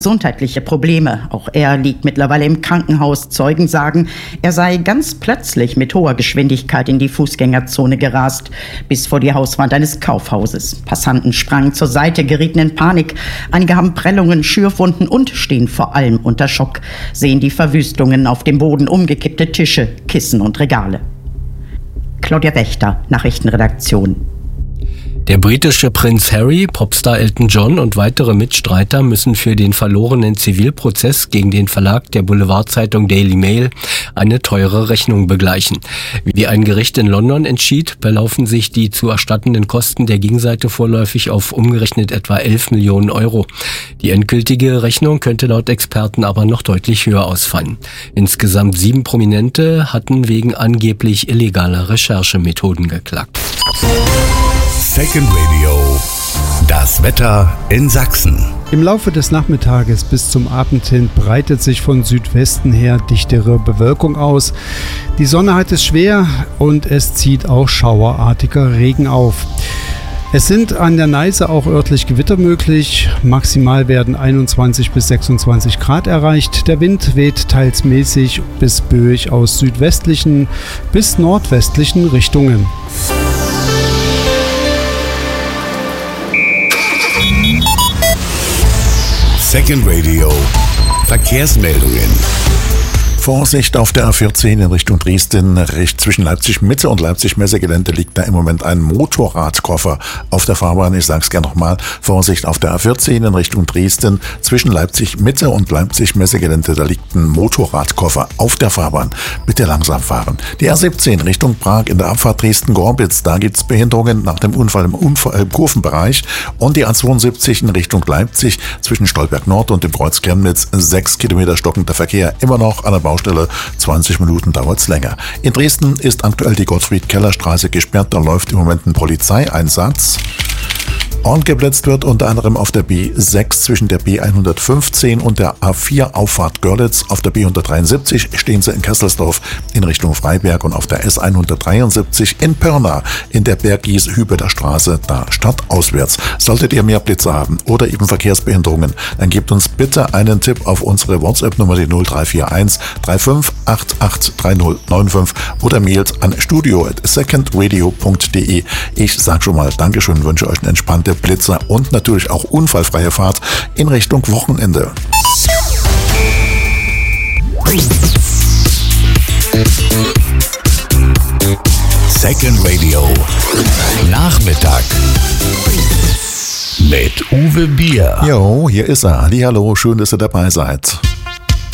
Gesundheitliche Probleme. Auch er liegt mittlerweile im Krankenhaus. Zeugen sagen, er sei ganz plötzlich mit hoher Geschwindigkeit in die Fußgängerzone gerast, bis vor die Hauswand eines Kaufhauses. Passanten sprangen zur Seite, gerieten in Panik. Einige haben Prellungen, Schürfwunden und stehen vor allem unter Schock. Sehen die Verwüstungen auf dem Boden, umgekippte Tische, Kissen und Regale. Claudia Wächter, Nachrichtenredaktion. Der britische Prinz Harry, Popstar Elton John und weitere Mitstreiter müssen für den verlorenen Zivilprozess gegen den Verlag der Boulevardzeitung Daily Mail eine teure Rechnung begleichen. Wie ein Gericht in London entschied, belaufen sich die zu erstattenden Kosten der Gegenseite vorläufig auf umgerechnet etwa 11 Millionen Euro. Die endgültige Rechnung könnte laut Experten aber noch deutlich höher ausfallen. Insgesamt 7 Prominente hatten wegen angeblich illegaler Recherchemethoden geklagt. Second Radio. Das Wetter in Sachsen. Im Laufe des Nachmittages bis zum Abend hin breitet sich von Südwesten her dichtere Bewölkung aus. Die Sonne hat es schwer und es zieht auch schauerartiger Regen auf. Es sind an der Neiße auch örtlich Gewitter möglich. Maximal werden 21 bis 26 Grad erreicht. Der Wind weht teils mäßig bis böig aus südwestlichen bis nordwestlichen Richtungen. Second Radio. Verkehrsmeldungen. Vorsicht auf der A14 in Richtung Dresden. Zwischen Leipzig-Mitte und Leipzig-Messegelände liegt da im Moment ein Motorradkoffer auf der Fahrbahn. Ich sage es gerne nochmal. Vorsicht auf der A14 in Richtung Dresden. Zwischen Leipzig-Mitte und Leipzig-Messegelände, da liegt ein Motorradkoffer auf der Fahrbahn. Bitte langsam fahren. Die A17 Richtung Prag in der Abfahrt Dresden-Gorbitz. Da gibt es Behinderungen nach dem Unfall im Kurvenbereich. Und die A72 in Richtung Leipzig zwischen Stolberg Nord und dem Kreuz Chemnitz. 6 Kilometer stockender Verkehr. Immer noch an der Baustelle, 20 Minuten dauert es länger. In Dresden ist aktuell die Gottfried-Keller-Straße gesperrt, da läuft im Moment ein Polizeieinsatz. Und geblitzt wird unter anderem auf der B6 zwischen der B115 und der A4 Auffahrt Görlitz. Auf der B173 stehen sie in Kesselsdorf in Richtung Freiberg und auf der S173 in Pirna in der Bergies-Hübeler Straße, da stadtauswärts. Solltet ihr mehr Blitze haben oder eben Verkehrsbehinderungen, dann gebt uns bitte einen Tipp auf unsere WhatsApp-Nummer, die 0341 35 88 3095 oder mailt an studio@secondradio.de. Ich sage schon mal Dankeschön, wünsche euch eine entspannte Blitzer und natürlich auch unfallfreie Fahrt in Richtung Wochenende. Second Radio. Nachmittag. Mit Uwe Bier. Jo, hier ist er. Hallihallo, schön, dass ihr dabei seid.